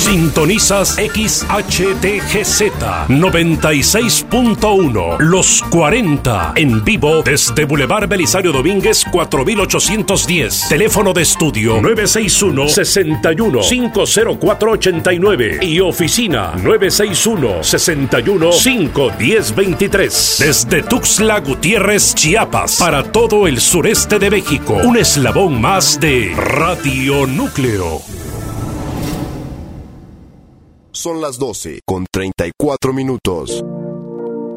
Sintonizas XHTGZ 96.1 Los 40 en vivo desde Boulevard Belisario Domínguez 4810. Teléfono de estudio 961-61-50489 y oficina 961-61-51023. Desde Tuxtla Gutiérrez, Chiapas, para todo el sureste de México. Un eslabón más de Radio Núcleo. Son las 12:34.